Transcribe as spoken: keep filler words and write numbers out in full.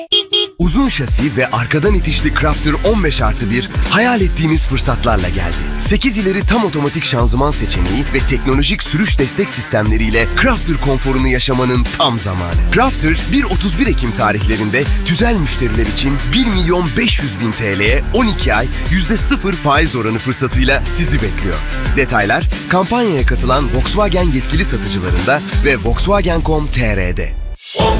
Uzun şasi ve arkadan itişli Crafter on beş artı bir hayal ettiğimiz fırsatlarla geldi. sekiz ileri tam otomatik şanzıman seçeneği ve teknolojik sürüş destek sistemleriyle Crafter konforunu yaşamanın tam zamanı. Crafter bir otuz bir Ekim tarihlerinde tüzel müşteriler için bir milyon beş yüz bin T L'ye on iki ay yüzde sıfır faiz oranı fırsatıyla sizi bekliyor. Detaylar kampanyaya katılan Volkswagen yetkili satıcılarında ve volkswagen nokta com nokta tr'de.